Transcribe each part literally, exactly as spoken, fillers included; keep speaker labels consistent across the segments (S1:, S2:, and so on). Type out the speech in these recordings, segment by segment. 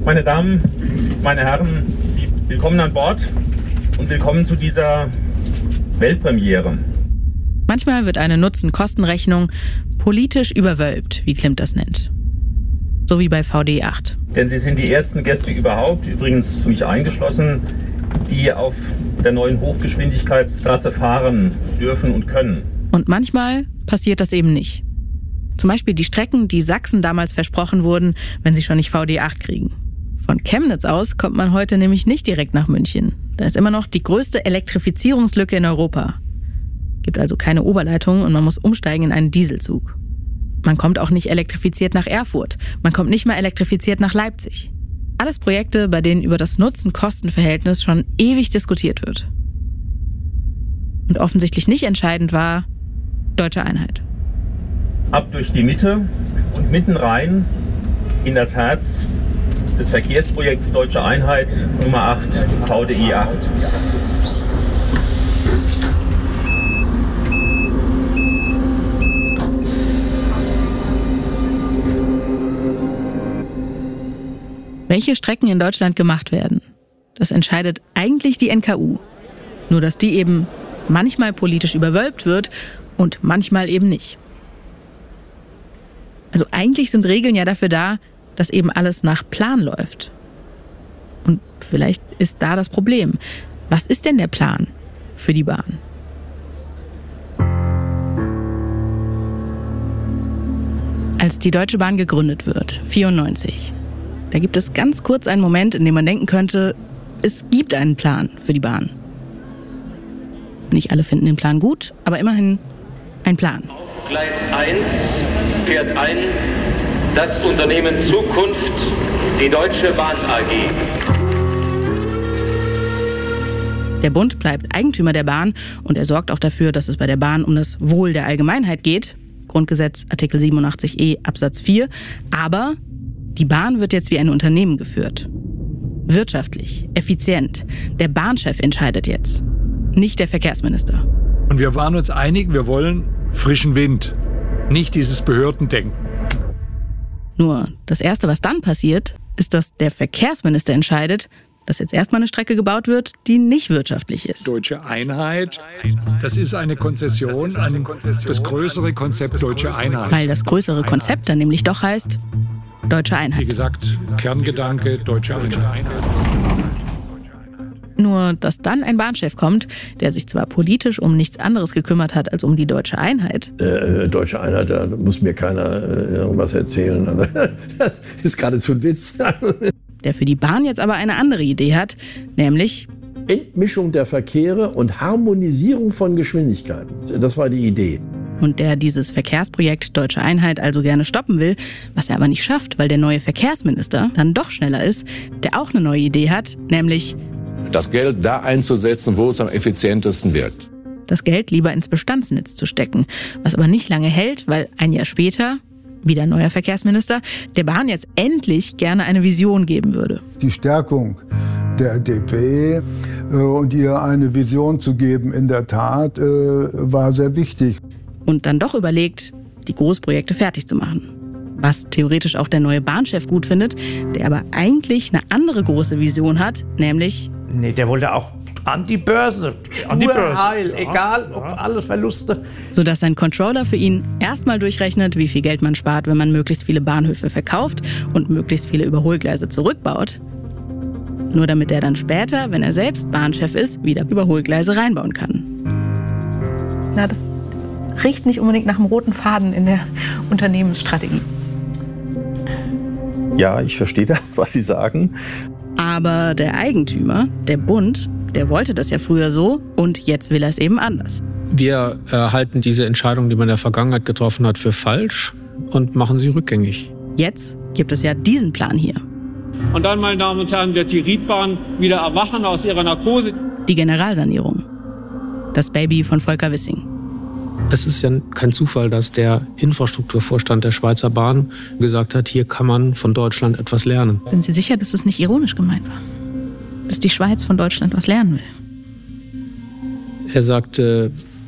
S1: Meine Damen, meine Herren, willkommen an Bord und willkommen zu dieser Weltpremiere.
S2: Manchmal wird eine Nutzen-Kosten-Rechnung politisch überwölbt, wie Klimt das nennt. So wie bei V D E acht.
S1: Denn Sie sind die ersten Gäste überhaupt, übrigens mich eingeschlossen, die auf der neuen Hochgeschwindigkeitstrasse fahren dürfen und können.
S2: Und manchmal passiert das eben nicht. Zum Beispiel die Strecken, die Sachsen damals versprochen wurden, wenn sie schon nicht V D E acht kriegen. Von Chemnitz aus kommt man heute nämlich nicht direkt nach München. Da ist immer noch die größte Elektrifizierungslücke in Europa. Gibt also keine Oberleitung und man muss umsteigen in einen Dieselzug. Man kommt auch nicht elektrifiziert nach Erfurt. Man kommt nicht mal elektrifiziert nach Leipzig. Alles Projekte, bei denen über das Nutzen-Kosten-Verhältnis schon ewig diskutiert wird. Und offensichtlich nicht entscheidend war Deutsche Einheit.
S1: Ab durch die Mitte und mitten rein in das Herz des Verkehrsprojekts Deutsche Einheit Nummer acht, V D E acht.
S2: Welche Strecken in Deutschland gemacht werden, das entscheidet eigentlich die N K U. Nur dass die eben manchmal politisch überwölbt wird und manchmal eben nicht. Also eigentlich sind Regeln ja dafür da, dass eben alles nach Plan läuft. Und vielleicht ist da das Problem. Was ist denn der Plan für die Bahn? Als die Deutsche Bahn gegründet wird, vierundneunzig, da gibt es ganz kurz einen Moment, in dem man denken könnte, es gibt einen Plan für die Bahn. Nicht alle finden den Plan gut, aber immerhin ein Plan.
S3: Auf Gleis eins fährt ein das Unternehmen Zukunft, die Deutsche Bahn A G.
S2: Der Bund bleibt Eigentümer der Bahn und er sorgt auch dafür, dass es bei der Bahn um das Wohl der Allgemeinheit geht. Grundgesetz Artikel siebenundachtzig e Absatz vier. Aber die Bahn wird jetzt wie ein Unternehmen geführt. Wirtschaftlich, effizient. Der Bahnchef entscheidet jetzt, nicht der Verkehrsminister.
S4: Und wir waren uns einig, wir wollen frischen Wind, nicht dieses Behördendenken.
S2: Nur das Erste, was dann passiert, ist, dass der Verkehrsminister entscheidet, dass jetzt erstmal eine Strecke gebaut wird, die nicht wirtschaftlich ist.
S4: Deutsche Einheit, das ist eine Konzession an das größere Konzept Deutsche Einheit.
S2: Weil das größere Konzept dann nämlich doch heißt Deutsche Einheit.
S4: Wie gesagt, Kerngedanke Deutsche Einheit.
S2: Nur, dass dann ein Bahnchef kommt, der sich zwar politisch um nichts anderes gekümmert hat als um die Deutsche Einheit.
S5: Äh, Deutsche Einheit, da muss mir keiner äh, irgendwas erzählen. Also, das ist geradezu ein Witz.
S2: Der für die Bahn jetzt aber eine andere Idee hat, nämlich
S5: Entmischung der Verkehre und Harmonisierung von Geschwindigkeiten. Das war die Idee.
S2: Und der dieses Verkehrsprojekt Deutsche Einheit also gerne stoppen will, was er aber nicht schafft, weil der neue Verkehrsminister dann doch schneller ist, der auch eine neue Idee hat, nämlich
S6: das Geld da einzusetzen, wo es am effizientesten wirkt.
S2: Das Geld lieber ins Bestandsnetz zu stecken, was aber nicht lange hält, weil ein Jahr später, wieder ein neuer Verkehrsminister, der Bahn jetzt endlich gerne eine Vision geben würde.
S7: Die Stärkung der D P äh, und ihr eine Vision zu geben, in der Tat, äh, war sehr wichtig.
S2: Und dann doch überlegt, die Großprojekte fertig zu machen. Was theoretisch auch der neue Bahnchef gut findet, der aber eigentlich eine andere große Vision hat, nämlich
S8: Nee, der wollte auch an die Börse, an die Börse. Heil, ja, egal, ob ja. alles Verluste.
S2: Sodass sein Controller für ihn erstmal durchrechnet, wie viel Geld man spart, wenn man möglichst viele Bahnhöfe verkauft und möglichst viele Überholgleise zurückbaut. Nur damit er dann später, wenn er selbst Bahnchef ist, wieder Überholgleise reinbauen kann.
S9: Na, das riecht nicht unbedingt nach einem roten Faden in der Unternehmensstrategie.
S10: Ja, ich verstehe da, was Sie sagen.
S2: Aber der Eigentümer, der Bund, der wollte das ja früher so und jetzt will er es eben anders.
S11: Wir äh, halten diese Entscheidung, die man in der Vergangenheit getroffen hat, für falsch und machen sie rückgängig.
S2: Jetzt gibt es ja diesen Plan hier.
S12: Und dann, meine Damen und Herren, wird die Riedbahn wieder erwachen aus ihrer Narkose.
S2: Die Generalsanierung. Das Baby von Volker Wissing.
S11: Es ist ja kein Zufall, dass der Infrastrukturvorstand der Schweizer Bahn gesagt hat, hier kann man von Deutschland etwas lernen.
S2: Sind Sie sicher, dass es nicht ironisch gemeint war? Dass die Schweiz von Deutschland was lernen will?
S11: Er sagte,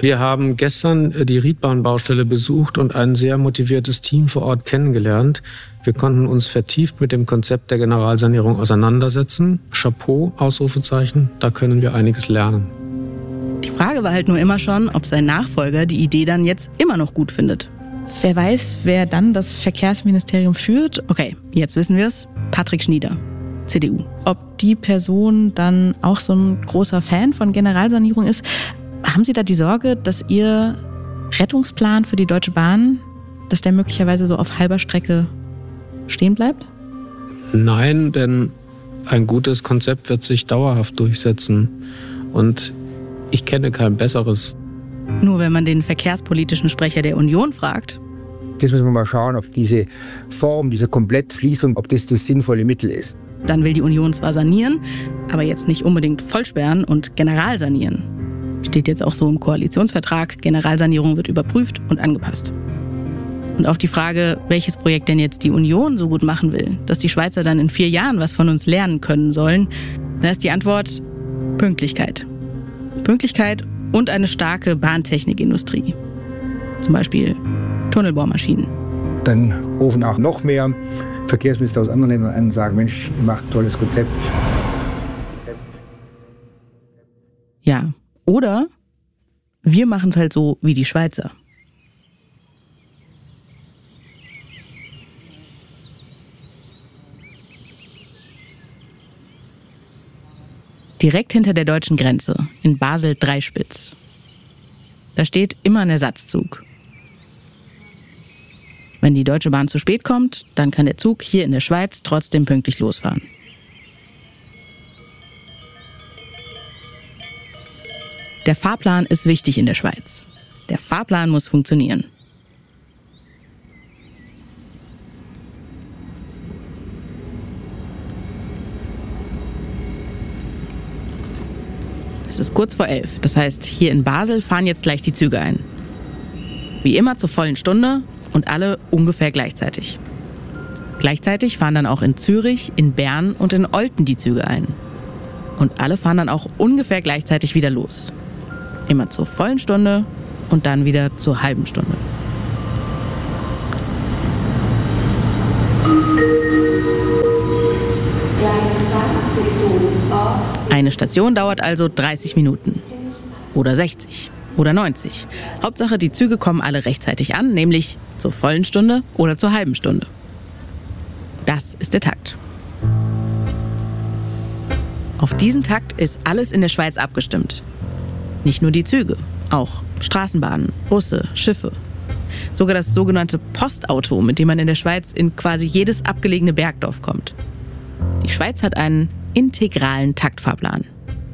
S11: Wir haben gestern die Riedbahnbaustelle besucht und ein sehr motiviertes Team vor Ort kennengelernt. Wir konnten uns vertieft mit dem Konzept der Generalsanierung auseinandersetzen. Chapeau, Ausrufezeichen, da können wir einiges lernen.
S2: Die Frage war halt nur immer schon, ob sein Nachfolger die Idee dann jetzt immer noch gut findet. Wer weiß, wer dann das Verkehrsministerium führt? Okay, jetzt wissen wir es. Patrick Schnieder, C D U. Ob die Person dann auch so ein großer Fan von Generalsanierung ist? Haben Sie da die Sorge, dass Ihr Rettungsplan für die Deutsche Bahn, dass der möglicherweise so auf halber Strecke stehen bleibt?
S11: Nein, denn ein gutes Konzept wird sich dauerhaft durchsetzen. Und ich kenne kein besseres.
S2: Nur wenn man den verkehrspolitischen Sprecher der Union fragt.
S13: Das müssen wir mal schauen, ob diese Form, diese Komplettschließung, ob das das sinnvolle Mittel ist.
S2: Dann will die Union zwar sanieren, aber jetzt nicht unbedingt vollsperren und generalsanieren. Steht jetzt auch so im Koalitionsvertrag, Generalsanierung wird überprüft und angepasst. Und auf die Frage, welches Projekt denn jetzt die Union so gut machen will, dass die Schweizer dann in vier Jahren was von uns lernen können sollen, da ist die Antwort Pünktlichkeit. Pünktlichkeit und eine starke Bahntechnikindustrie. Zum Beispiel Tunnelbohrmaschinen.
S13: Dann rufen auch noch mehr Verkehrsminister aus anderen Ländern an und sagen, Mensch, ihr macht ein tolles Konzept.
S2: Ja, oder wir machen es halt so wie die Schweizer. Direkt hinter der deutschen Grenze, in Basel-Dreispitz. Da steht immer ein Ersatzzug. Wenn die Deutsche Bahn zu spät kommt, dann kann der Zug hier in der Schweiz trotzdem pünktlich losfahren. Der Fahrplan ist wichtig in der Schweiz. Der Fahrplan muss funktionieren. Es ist kurz vor elf. Das heißt, hier in Basel fahren jetzt gleich die Züge ein. Wie immer zur vollen Stunde und alle ungefähr gleichzeitig. Gleichzeitig fahren dann auch in Zürich, in Bern und in Olten die Züge ein. Und alle fahren dann auch ungefähr gleichzeitig wieder los. Immer zur vollen Stunde und dann wieder zur halben Stunde. Eine Station dauert also dreißig Minuten. Oder sechzig. Oder neunzig. Hauptsache, die Züge kommen alle rechtzeitig an, nämlich zur vollen Stunde oder zur halben Stunde. Das ist der Takt. Auf diesen Takt ist alles in der Schweiz abgestimmt. Nicht nur die Züge, auch Straßenbahnen, Busse, Schiffe. Sogar das sogenannte Postauto, mit dem man in der Schweiz in quasi jedes abgelegene Bergdorf kommt. Die Schweiz hat einen integralen Taktfahrplan.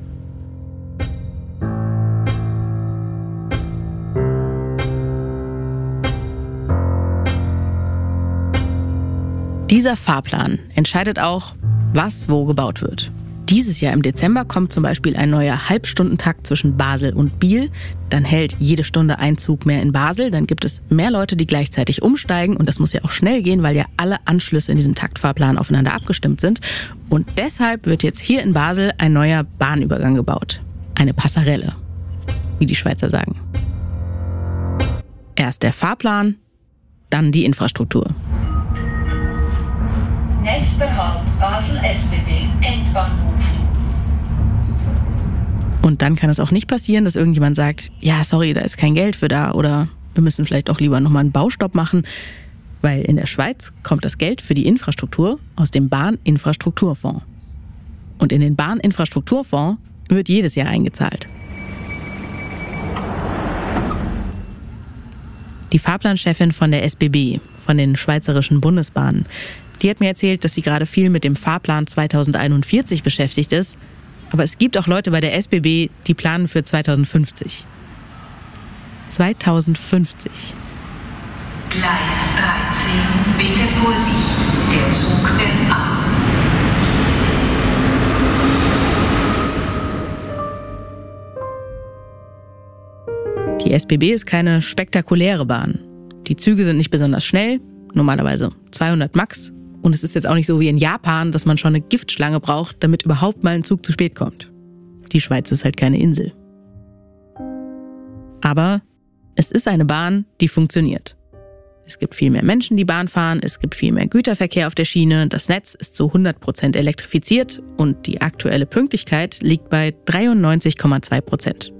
S2: Dieser Fahrplan entscheidet auch, was wo gebaut wird. Dieses Jahr im Dezember kommt zum Beispiel ein neuer Halbstundentakt zwischen Basel und Biel. Dann hält jede Stunde ein Zug mehr in Basel. Dann gibt es mehr Leute, die gleichzeitig umsteigen. Und das muss ja auch schnell gehen, weil ja alle Anschlüsse in diesem Taktfahrplan aufeinander abgestimmt sind. Und deshalb wird jetzt hier in Basel ein neuer Bahnübergang gebaut. Eine Passerelle, wie die Schweizer sagen. Erst der Fahrplan, dann die Infrastruktur.
S14: Nächster Halt Basel S B B, Endbahnhof.
S2: Und dann kann es auch nicht passieren, dass irgendjemand sagt, ja, sorry, da ist kein Geld für da oder wir müssen vielleicht auch lieber nochmal einen Baustopp machen, weil in der Schweiz kommt das Geld für die Infrastruktur aus dem Bahninfrastrukturfonds. Und in den Bahninfrastrukturfonds wird jedes Jahr eingezahlt. Die Fahrplanchefin von der S B B, von den Schweizerischen Bundesbahnen, die hat mir erzählt, dass sie gerade viel mit dem Fahrplan zweitausendeinundvierzig beschäftigt ist. Aber es gibt auch Leute bei der S B B, die planen für zweitausendfünfzig. zweitausendfünfzig.
S14: Gleis dreizehn, bitte Vorsicht, der Zug fährt ab.
S2: Die S B B ist keine spektakuläre Bahn. Die Züge sind nicht besonders schnell, normalerweise zweihundert Max. Und es ist jetzt auch nicht so wie in Japan, dass man schon eine Giftschlange braucht, damit überhaupt mal ein Zug zu spät kommt. Die Schweiz ist halt keine Insel. Aber es ist eine Bahn, die funktioniert. Es gibt viel mehr Menschen, die Bahn fahren, es gibt viel mehr Güterverkehr auf der Schiene, das Netz ist zu hundert Prozent elektrifiziert und die aktuelle Pünktlichkeit liegt bei dreiundneunzig Komma zwei Prozent.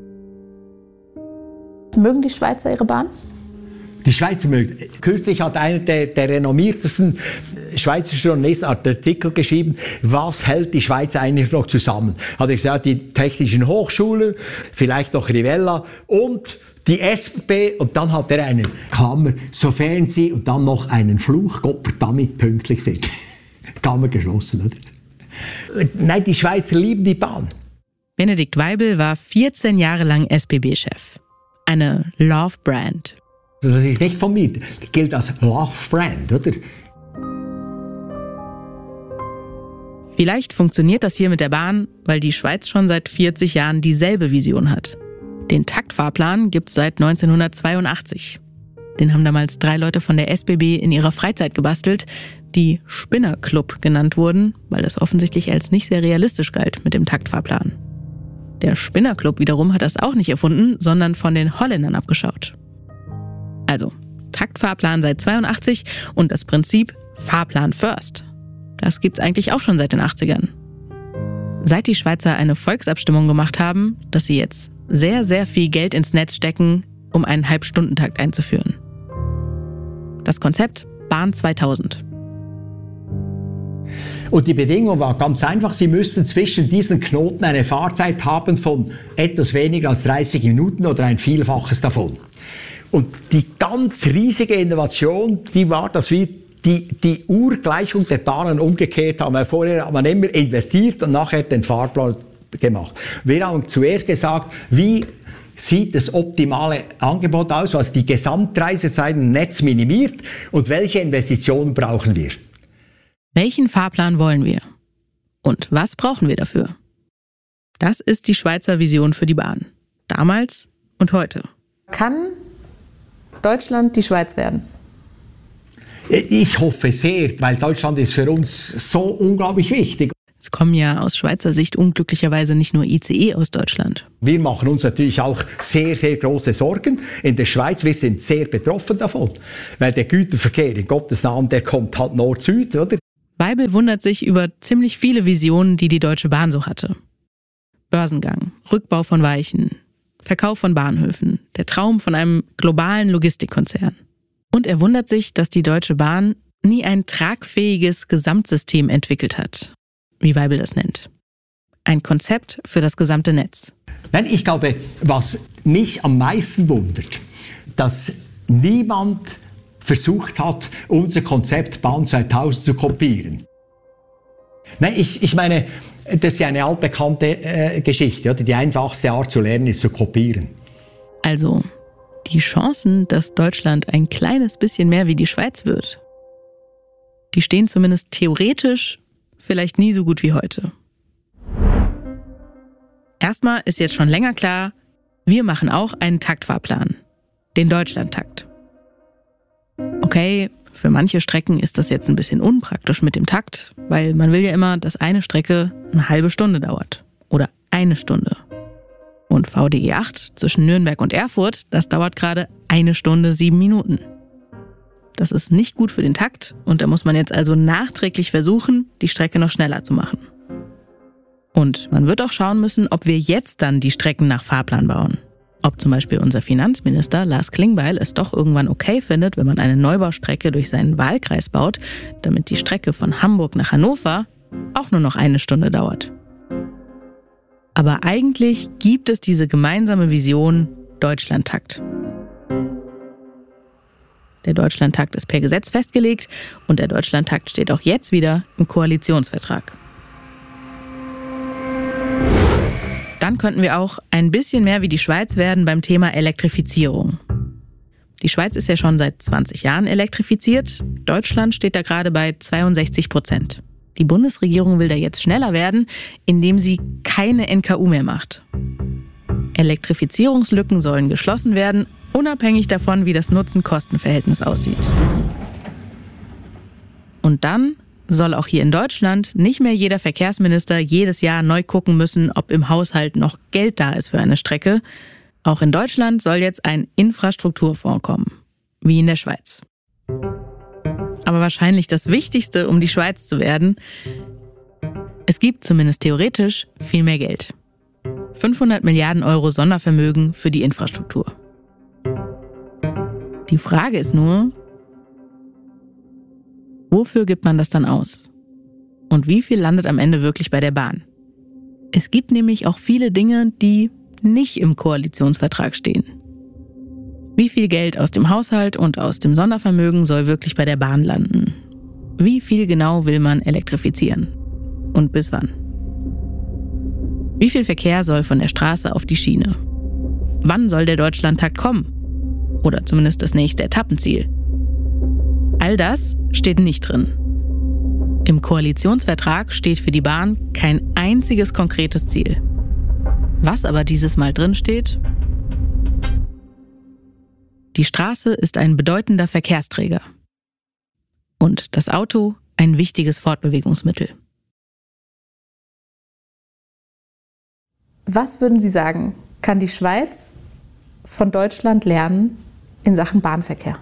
S9: Mögen die Schweizer ihre Bahn?
S15: Die Schweizer mögen. Kürzlich hat einer der, der renommiertesten schweizerischen Journalisten einen Artikel geschrieben, was hält die Schweiz eigentlich noch zusammen? Hat er gesagt, die technischen Hochschulen, vielleicht noch Rivella und die S B B, und dann hat er einen Klammer, sofern sie, und dann noch einen Fluch, Gott damit pünktlich sind. Klammer geschlossen, oder? Nein, die Schweizer lieben die Bahn.
S2: Benedikt Weibel war vierzehn Jahre lang S B B-Chef. Eine Love-Brand.
S15: Das ist nicht von mir, das gilt als Love-Brand, oder?
S2: Vielleicht funktioniert das hier mit der Bahn, weil die Schweiz schon seit vierzig Jahren dieselbe Vision hat. Den Taktfahrplan gibt's seit neunzehnhundertzweiundachtzig. Den haben damals drei Leute von der S B B in ihrer Freizeit gebastelt, die Spinner-Club genannt wurden, weil das offensichtlich als nicht sehr realistisch galt mit dem Taktfahrplan. Der Spinner-Club wiederum hat das auch nicht erfunden, sondern von den Holländern abgeschaut. Also, Taktfahrplan seit zweiundachtzig und das Prinzip Fahrplan first. Das gibt's eigentlich auch schon seit den achtzigern. Seit die Schweizer eine Volksabstimmung gemacht haben, dass sie jetzt sehr, sehr viel Geld ins Netz stecken, um einen Halbstundentakt einzuführen. Das Konzept Bahn zweitausend.
S15: Und die Bedingung war ganz einfach, Sie müssen zwischen diesen Knoten eine Fahrzeit haben von etwas weniger als dreißig Minuten oder ein Vielfaches davon. Und die ganz riesige Innovation, die war, dass wir die, die Urgleichung der Bahnen umgekehrt haben. Vorher hat man immer investiert und nachher den Fahrplan gemacht. Wir haben zuerst gesagt, wie sieht das optimale Angebot aus, was die Gesamtreisezeit im Netz minimiert und welche Investitionen brauchen wir?
S2: Welchen Fahrplan wollen wir? Und was brauchen wir dafür? Das ist die Schweizer Vision für die Bahn. Damals und heute.
S9: Kann Deutschland die Schweiz werden?
S15: Ich hoffe sehr, weil Deutschland ist für uns so unglaublich wichtig.
S2: Es kommen ja aus Schweizer Sicht unglücklicherweise nicht nur I C E aus Deutschland.
S15: Wir machen uns natürlich auch sehr, sehr große Sorgen. In der Schweiz, wir sind sehr betroffen davon. Weil der Güterverkehr, in Gottes Namen, der kommt halt Nord-Süd, oder?
S2: Weibel wundert sich über ziemlich viele Visionen, die die Deutsche Bahn so hatte. Börsengang, Rückbau von Weichen, Verkauf von Bahnhöfen, der Traum von einem globalen Logistikkonzern. Und er wundert sich, dass die Deutsche Bahn nie ein tragfähiges Gesamtsystem entwickelt hat, wie Weibel das nennt. Ein Konzept für das gesamte Netz.
S15: Nein, ich glaube, was mich am meisten wundert, dass niemand versucht hat, unser Konzept Bahn zweitausend zu kopieren. Nein, ich, ich meine, das ist ja eine altbekannte äh, Geschichte. Oder? Die einfachste Art zu lernen ist zu kopieren.
S2: Also, die Chancen, dass Deutschland ein kleines bisschen mehr wie die Schweiz wird, die stehen zumindest theoretisch vielleicht nie so gut wie heute. Erstmal ist jetzt schon länger klar, wir machen auch einen Taktfahrplan, den Deutschlandtakt. Okay, für manche Strecken ist das jetzt ein bisschen unpraktisch mit dem Takt, weil man will ja immer, dass eine Strecke eine halbe Stunde dauert oder eine Stunde. Und V D E acht zwischen Nürnberg und Erfurt, das dauert gerade eine Stunde sieben Minuten. Das ist nicht gut für den Takt und da muss man jetzt also nachträglich versuchen, die Strecke noch schneller zu machen. Und man wird auch schauen müssen, ob wir jetzt dann die Strecken nach Fahrplan bauen. Ob zum Beispiel unser Finanzminister Lars Klingbeil es doch irgendwann okay findet, wenn man eine Neubaustrecke durch seinen Wahlkreis baut, damit die Strecke von Hamburg nach Hannover auch nur noch eine Stunde dauert. Aber eigentlich gibt es diese gemeinsame Vision Deutschlandtakt. Der Deutschlandtakt ist per Gesetz festgelegt und der Deutschlandtakt steht auch jetzt wieder im Koalitionsvertrag. Dann könnten wir auch ein bisschen mehr wie die Schweiz werden beim Thema Elektrifizierung. Die Schweiz ist ja schon seit zwanzig Jahren elektrifiziert. Deutschland steht da gerade bei zweiundsechzig Prozent. Die Bundesregierung will da jetzt schneller werden, indem sie keine N K U mehr macht. Elektrifizierungslücken sollen geschlossen werden, unabhängig davon, wie das Nutzen-Kosten-Verhältnis aussieht. Und dann soll auch hier in Deutschland nicht mehr jeder Verkehrsminister jedes Jahr neu gucken müssen, ob im Haushalt noch Geld da ist für eine Strecke. Auch in Deutschland soll jetzt ein Infrastrukturfonds kommen, wie in der Schweiz. Aber wahrscheinlich das Wichtigste, um die Schweiz zu werden: es gibt zumindest theoretisch viel mehr Geld. fünfhundert Milliarden Euro Sondervermögen für die Infrastruktur. Die Frage ist nur, wofür gibt man das dann aus? Und wie viel landet am Ende wirklich bei der Bahn? Es gibt nämlich auch viele Dinge, die nicht im Koalitionsvertrag stehen. Wie viel Geld aus dem Haushalt und aus dem Sondervermögen soll wirklich bei der Bahn landen? Wie viel genau will man elektrifizieren? Und bis wann? Wie viel Verkehr soll von der Straße auf die Schiene? Wann soll der Deutschlandtakt kommen? Oder zumindest das nächste Etappenziel? All das steht nicht drin. Im Koalitionsvertrag steht für die Bahn kein einziges konkretes Ziel. Was aber dieses Mal drin steht: die Straße ist ein bedeutender Verkehrsträger und das Auto ein wichtiges Fortbewegungsmittel.
S9: Was würden Sie sagen, kann die Schweiz von Deutschland lernen in Sachen Bahnverkehr?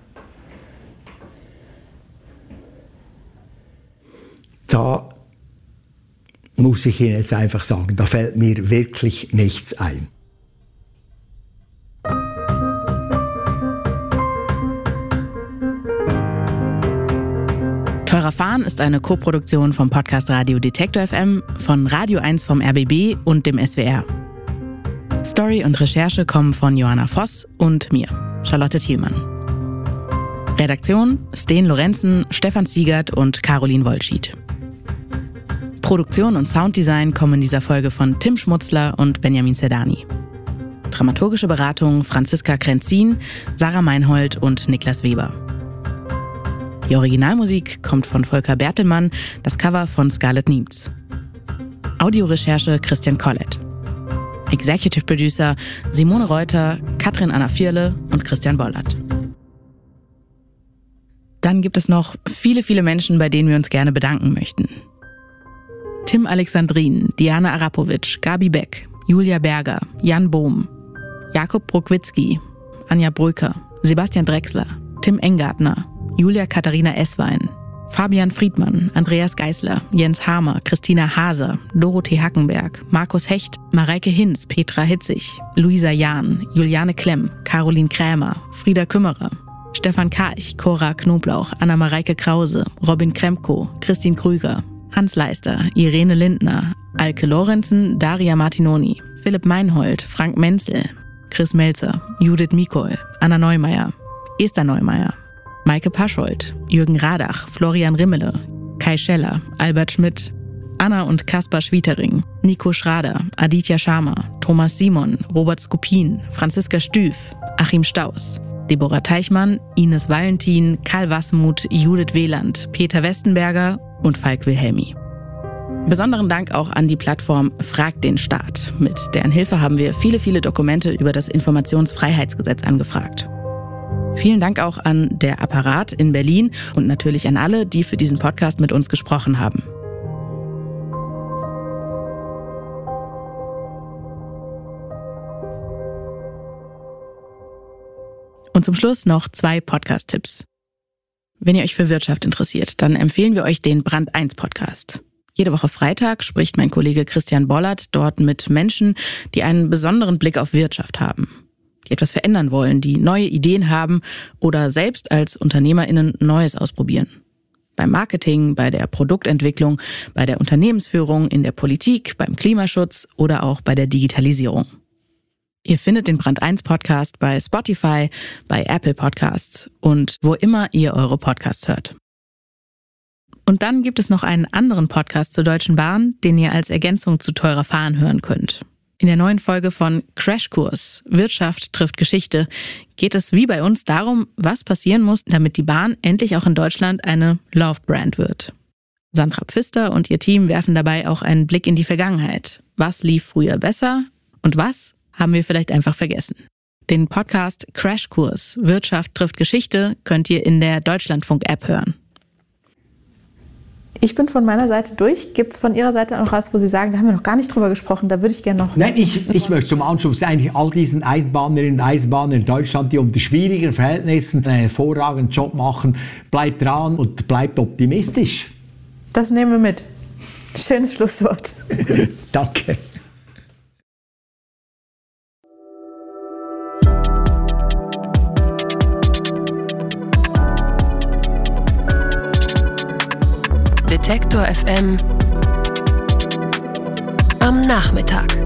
S15: Da muss ich Ihnen jetzt einfach sagen, da fällt mir wirklich nichts ein.
S2: Teurer Fahren ist eine Koproduktion vom Podcast Radio Detektor F M, von Radio eins vom R B B und dem S W R. Story und Recherche kommen von Johanna Voss und mir, Charlotte Thielmann. Redaktion: Sten Lorenzen, Stefan Ziegert und Caroline Wollschied. Produktion und Sounddesign kommen in dieser Folge von Tim Schmutzler und Benjamin Zerdani. Dramaturgische Beratung Franziska Krenzin, Sarah Meinhold und Niklas Weber. Die Originalmusik kommt von Volker Bertelmann, das Cover von Scarlett Niemz. Audiorecherche Christian Collett. Executive Producer Simone Reuter, Katrin Anna Vierle und Christian Bollert. Dann gibt es noch viele, viele Menschen, bei denen wir uns gerne bedanken möchten. Tim Alexandrin, Diana Arapovic, Gabi Beck, Julia Berger, Jan Bohm, Jakob Bruckwitzki, Anja Bröker, Sebastian Drechsler, Tim Engartner, Julia Katharina Esswein, Fabian Friedmann, Andreas Geisler, Jens Hamer, Christina Haser, Dorothee Hackenberg, Markus Hecht, Mareike Hinz, Petra Hitzig, Luisa Jahn, Juliane Klemm, Caroline Krämer, Frieda Kümmerer, Stefan Karch, Cora Knoblauch, Anna-Mareike Krause, Robin Kremko, Christine Krüger, Hans Leister, Irene Lindner, Alke Lorenzen, Daria Martinoni, Philipp Meinhold, Frank Menzel, Chris Melzer, Judith Mikol, Anna Neumeier, Esther Neumeier, Maike Paschold, Jürgen Radach, Florian Rimmele, Kai Scheller, Albert Schmidt, Anna und Kaspar Schwietering, Nico Schrader, Aditya Sharma, Thomas Simon, Robert Skupin, Franziska Stüff, Achim Staus, Deborah Teichmann, Ines Valentin, Karl Wasmuth, Judith Wieland, Peter Westenberger und Falk Wilhelmi. Besonderen Dank auch an die Plattform Frag den Staat. Mit deren Hilfe haben wir viele, viele Dokumente über das Informationsfreiheitsgesetz angefragt. Vielen Dank auch an der Apparat in Berlin und natürlich an alle, die für diesen Podcast mit uns gesprochen haben. Und zum Schluss noch zwei Podcast-Tipps. Wenn ihr euch für Wirtschaft interessiert, dann empfehlen wir euch den Brand eins Podcast. Jede Woche Freitag spricht mein Kollege Christian Bollert dort mit Menschen, die einen besonderen Blick auf Wirtschaft haben, die etwas verändern wollen, die neue Ideen haben oder selbst als UnternehmerInnen Neues ausprobieren. Beim Marketing, bei der Produktentwicklung, bei der Unternehmensführung, in der Politik, beim Klimaschutz oder auch bei der Digitalisierung. Ihr findet den Brand eins Podcast bei Spotify, bei Apple Podcasts und wo immer ihr eure Podcasts hört. Und dann gibt es noch einen anderen Podcast zur Deutschen Bahn, den ihr als Ergänzung zu Teurer Fahren hören könnt. In der neuen Folge von Crashkurs, Wirtschaft trifft Geschichte, geht es wie bei uns darum, was passieren muss, damit die Bahn endlich auch in Deutschland eine Love-Brand wird. Sandra Pfister und ihr Team werfen dabei auch einen Blick in die Vergangenheit. Was lief früher besser und was haben wir vielleicht einfach vergessen? Den Podcast Crashkurs, Wirtschaft trifft Geschichte könnt ihr in der Deutschlandfunk-App hören.
S9: Ich bin von meiner Seite durch. Gibt es von Ihrer Seite noch was, wo Sie sagen, da haben wir noch gar nicht drüber gesprochen, da würde ich gerne noch...
S15: Nein, ich, ich möchte zum Anschluss eigentlich all diesen Eisenbahnerinnen und Eisenbahnern in Deutschland, die unter schwierigen Verhältnissen einen hervorragenden Job machen, bleibt dran und bleibt optimistisch.
S9: Das nehmen wir mit. Schönes Schlusswort.
S15: Danke.
S16: Detektor F M am Nachmittag.